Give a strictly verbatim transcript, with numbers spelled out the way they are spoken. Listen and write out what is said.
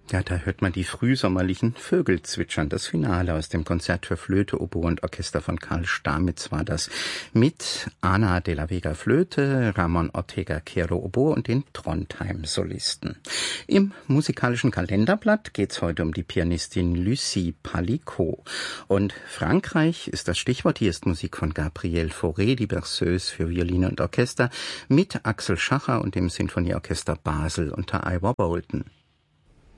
Ja, da hört man die frühsommerlichen Vögel zwitschern. Das Finale aus dem Konzert für Flöte, Oboe und Orchester von Karl Stamitz war das. Mit Ana de la Vega Flöte, Ramon Ortega Quero Oboe und den Trondheim-Solisten. Im musikalischen Kalenderblatt geht's heute um die Pianistin Lucie Palicot. Und Frankreich ist das Stichwort. Hier ist Musik von Gabriel Fauré, die Berceuse für Violine und Orchester, mit Axel Schacher und dem Sinfonieorchester Basel unter Ivor Bolton.